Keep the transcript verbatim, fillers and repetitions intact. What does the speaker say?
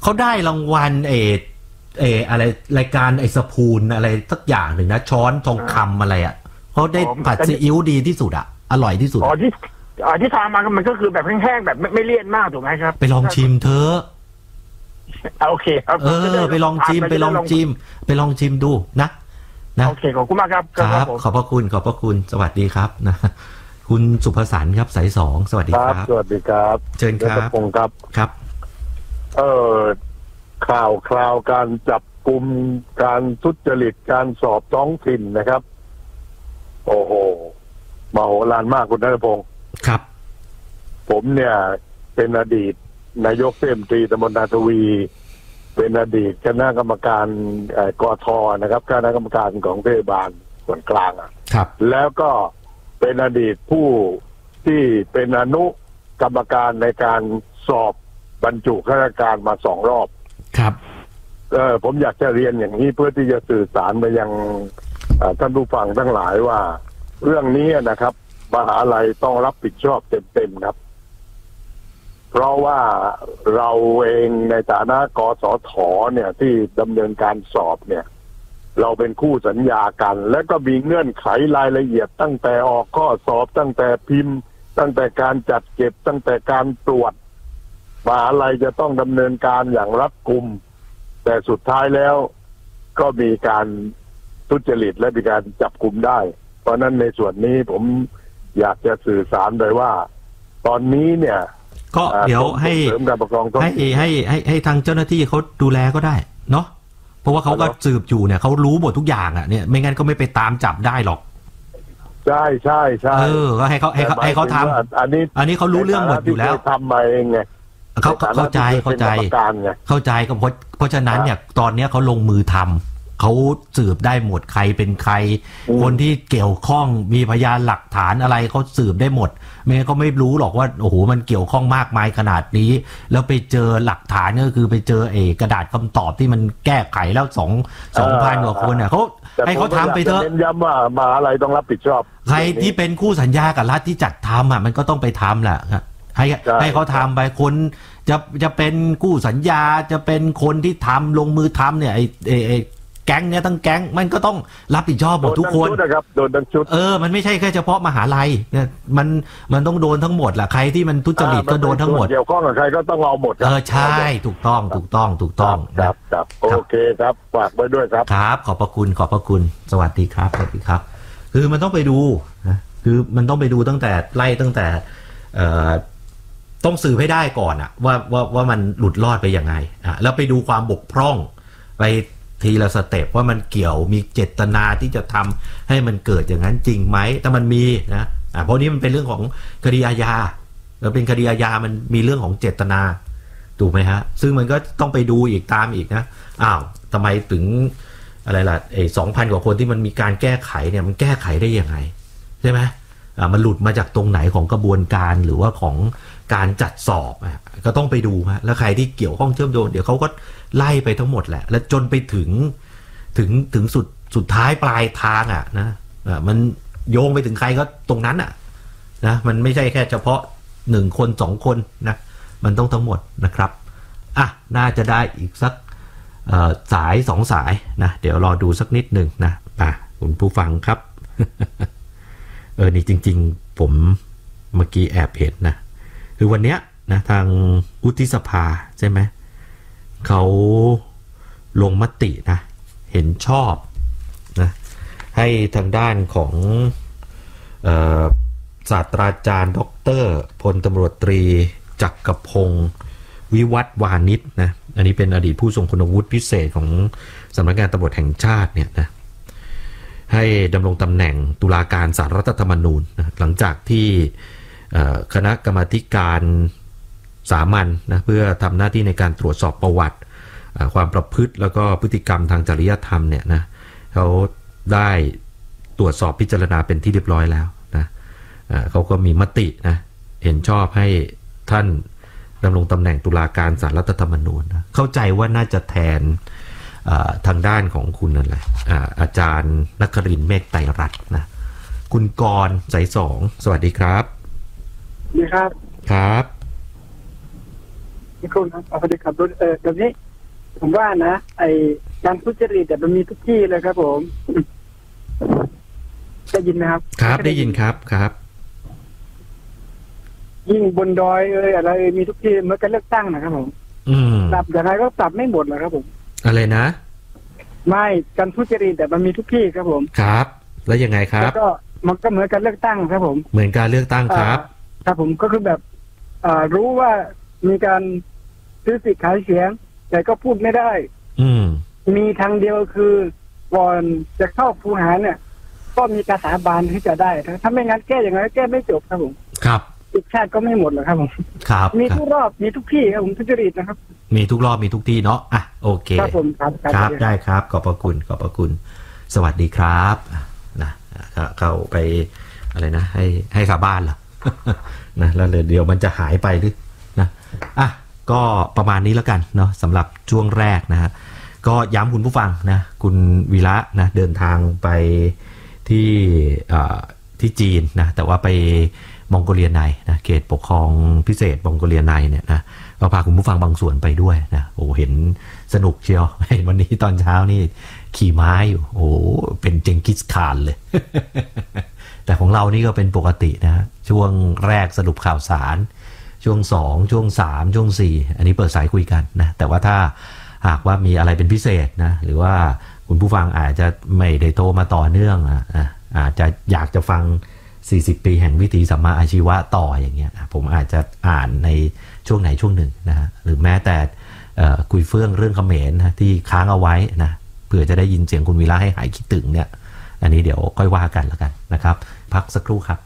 เขาได้รางวัลเอเออะไรรายการไอสปูนอะไรสักอย่างหนึ่งนะช้อนทองคำอะไรอ่ะเขาได้ผัดซีอิ๊วดีที่สุดอ่ะอร่อยที่สุดอ๋อที่อ๋อที่ทานมามันก็คือแบบแห้งๆแบบไม่ไม่เลี่ยนมากถูกไหมครับไปลองชิมเถอะโอเคครับเออไปลองชิมไปลองชิมไปลองชิมดูนะนะโอเคขอบคุณมากครับครับขอบพระคุณขอบพระคุณสวัสดีครับนะคุณสุภสรรครับสายสองสวัสดีครับสวัสดีครับเชิญครับพงศ์ครับครับเออข่าวคราวการจับกลุ่มการทุจริตการสอบท้องถิ่นนะครับโอ้โหมโหฬารมากคุณณัฐพงศ์ครับผมเนี่ยเป็นอดีตนายกเทศมนตรีตำบลนาทวีเป็นอดีตคณะกรรมการกทนะครับคณะกรรมการของเทศบาลส่วนกลางอ่ะครับแล้วก็เป็นอดีตผู้ที่เป็นอนุกรรมการในการสอบบรรจุข้าราชการมาสองรอบครับเออผมอยากจะเรียนอย่างนี้เพื่อที่จะสื่อสารไปยังท่านผู้ฟังทั้งหลายว่าเรื่องนี้นะครับมหาลัยต้องรับผิดชอบเต็มๆครับเพราะว่าเราเองในฐานะกสทเนี่ยที่ดำเนินการสอบเนี่ยเราเป็นคู่สัญญากันและก็มีเงื่อนไขรายละเอียดตั้งแต่ออกข้อสอบตั้งแต่พิมพ์ตั้งแต่การจัดเก็บตั้งแต่การตรวจมหาลัยจะต้องดำเนินการอย่างรัดกุมแต่สุดท้ายแล้วก็มีการทุจริตและมีการจับกุมได้เพราะนั้นในส่วนนี้ผมอยากจะสื่อสารไปว่าตอนนี้เนี่ยก็เดี๋ยวให้ให้ให้ให้ให้ทางเจ้าหน้าที่เขาดูแลก็ได้เนาะเพราะว่าเขาก็สืบอยู่เนี่ยเขารู้หมดทุกอย่างอ่ะเนี่ยไม่งั้นก็ไม่ไปตามจับได้หรอกใช่ใช่ใช่เออก็ให้เขาให้เขาให้เขาทำอันนี้อันนี้เขารู้เรื่องหมดอยู่แล้วทำมาเองไงเขาเข้าใจเข้าใจเข้าใจก็เพราะเพราะฉะนั้นเนี่ยตอนนี้เขาลงมือทำเขาสืบได้หมดใครเป็นใครคนที่เกี่ยวข้องมีพยานหลักฐานอะไรเขาสืบได้หมดไม่งั้นเขาไม่รู้หรอกว่าโอ้โหมันเกี่ยวข้องมากมายขนาดนี้แล้วไปเจอหลักฐานก็คือไปเจอเอกระดาษคำตอบที่มันแก้ไขแล้วสองสองพันกว่าคนเนี่ยเขาให้เขาทำไปเถอะเน้นย้ำว่ามหาลัยต้องรับผิดชอบใครที่เป็นคู่สัญญากับรัฐที่จัดทำอ่ะมันก็ต้องไปทำแหละให้ให้เขาทำไปคนจะจะเป็นคู่สัญญาจะเป็นคนที่ทำลงมือทำเนี่ยไอ้ไอ้แก๊งเนี่ยทั้งแก๊งมันก็ต้องรับผิดชอบหมดทุกคนนะครับโดนทั้งชุดเออมันไม่ใช่แค่เฉพาะมหาลัยเนี่ยมันมันต้องโดนทั้งหมดแหละใครที่มันทุจริตก็โดนทั้งหมดเกี่ยวข้องกับใครก็ต้องเอาหมดเออใช่ถูกต้องถูกต้องถูกต้องครับครับโอเคครับฝากไว้ด้วยครับครับขอบพระคุณขอบพระคุณสวัสดีครับสวัสดีครับคือมันต้องไปดูนะคือมันต้องไปดูตั้งแต่ไล่ตั้งแต่เอ่อต้องสืบให้ได้ก่อนอะว่าว่าว่ามันหลุดรอดไปยังไงอ่ะแล้วไปดูความบกพร่องไปทีละสเต็ปว่ามันเกี่ยวมีเจตนาที่จะทำให้มันเกิดอย่างนั้นจริงไหมแต่มันมีนะอ่ะเพราะนี้มันเป็นเรื่องของคดีอาญาแล้วเป็นคดีอาญามันมีเรื่องของเจตนาถูกไหมฮะซึ่งมันก็ต้องไปดูอีกตามอีกนะอ้าวทำไมถึงอะไรล่ะไอ้สองพันกว่าคนที่มันมีการแก้ไขเนี่ยมันแก้ไขได้ยังไงใช่ไหมอ่ามันหลุดมาจากตรงไหนของกระบวนการหรือว่าของการจัดสอบอ่ะก็ต้องไปดูฮะแล้วใครที่เกี่ยวข้องเชื่อมโยงเดี๋ยวเขาก็ไล่ไปทั้งหมดแหละแล้วจนไปถึงถึงถึงสุดสุดท้ายปลายทางอ่ะนะอ่ะมันโยงไปถึงใครก็ตรงนั้นอ่ะนะมันไม่ใช่แค่เฉพาะหนึ่งคนสองคนนะมันต้องทั้งหมดนะครับอ่ะน่าจะได้อีกสักสายสองสายนะเดี๋ยวรอดูสักนิดหนึ่งนะอ่ะคุณผู้ฟังครับ เออนี่จริงๆผมเมื่อกี้แอบเห็นนะคือวันเนี้ยนะทางวุฒิสภาใช่ไหมเขาลงมตินะเห็นชอบนะให้ทางด้านของเอ่อศาสตราจารย์ดรพลตำรวจตรีจักรพงศ์วิวัฒน์วานิชนะอันนี้เป็นอดีตผู้ทรงคุณวุฒิพิเศษของสำนักงานตำรวจแห่งชาติเนี่ยนะให้ดำรงตำแหน่งตุลาการศาลรัฐธรรมนูญนะหลังจากที่คณะกรรมาธิการสามัญนะเพื่อทำหน้าที่ในการตรวจสอบประวัติความประพฤติแล้วก็พฤติกรรมทางจริยธรรมเนี่ยนะเขาได้ตรวจสอบพิจารณาเป็นที่เรียบร้อยแล้วนะเขาก็มีมตินะเห็นชอบให้ท่านดำรงตำแหน่งตุลาการศาลรัฐธรรมนูญนะเข้าใจว่าน่าจะแทนทางด้านของคุณนั่นแหละอาจารย์นครินทร์เมฆไตรรัตน์นะคุณกรณ์สายสองสวัสดีครับดีครับครับคอีกคนนะเอาไปขับรถเออแบบนี้ผมว่านะไอ้การทุจริตแต่มันมีทุกที่เลยครับผมได้ยินไหมครับครับได้ยินครับครับยิ่งบนดอยเอ่ยอะไรมีทุกที่เมื่อการเลือกตั้งนะครับผมอืมปรับอย่างไรก็ปรับไม่หมดหรอกครับผมอะไรนะไม่การทุจริตแต่มันมีทุกที่ครับผมครับแล้วยังไงครับแล้วก็มันก็เหมือนการเลือกตั้งครับผมเหมือนการเลือกตั้งครับครับผมก็คือแบบอ่ารู้ว่ามีการซื้อสิทธิ์ขายเสียงแต่ก็พูดไม่ได้อืมมีทางเดียวคือก่อนจะเข้าคูหาเนี่ยก็มีการสาบานที่จะได้ถ้าไม่งั้นแก้อย่างไรแก้ไม่จบครับผมครับอีกชาติก็ไม่หมดหรอกครับผมครับมีทุกรอบมีทุกที่ครับผมทุจริตนะครับมีทุกรอบมีทุกที่เนาะอ่ะโอเคครับผมครับครับได้ครับขอบพระคุณขอบพระคุณสวัสดีครับนะเข้าไปอะไรนะให้ให้สาบานเหรอนะแล้วเดี๋ยวมันจะหายไปหรือนะอ่ะก็ประมาณนี้แล้วกันเนาะสำหรับช่วงแรกนะฮะก็ย้ำคุณผู้ฟังนะคุณวีระนะเดินทางไปที่ที่จีนนะแต่ว่าไปมองโกเลียในนะเขตปกครองพิเศษมองโกเลียในเนี่ยนะก็พาคุณผู้ฟังบางส่วนไปด้วยนะโอ้เห็นสนุกเชียวเห็นวันนี้ตอนเช้านี่ขี่ม้าอยู่โอ้เป็นเจงกิสข่านเลย แต่ของเรานี่ก็เป็นปกตินะช่วงแรกสรุปข่าวสารช่วงสองช่วงสามช่วงสี่อันนี้เปิดสายคุยกันนะแต่ว่าถ้าหากว่ามีอะไรเป็นพิเศษนะหรือว่าคุณผู้ฟังอาจจะไม่ได้โทรมาต่อเนื่องอ่ะอาจจะอยากจะฟังสี่สิบปีแห่งวิถีสัมมาอาชีวะต่ออย่างเงี้ยผมอาจจะอ่านในช่วงไหนช่วงหนึ่งนะหรือแม้แต่คุยเฟื่องเรื่องเขมรนะที่ค้างเอาไว้นะเพื่อจะได้ยินเสียงคุณวีระให้หายคิดถึงเนี่ยอันนี้เดี๋ยวค่อยว่ากันแล้วกันนะครับพักสักครู่ครับ